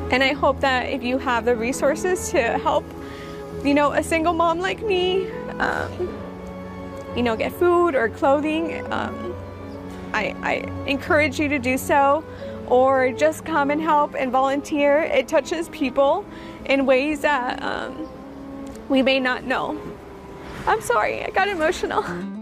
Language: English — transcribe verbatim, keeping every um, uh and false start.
And I hope that if you have the resources to help, you know, a single mom like me, um, you know, get food or clothing, um, I, I encourage you to do so, or just come and help and volunteer. It touches people in ways that um, we may not know. I'm sorry, I got emotional.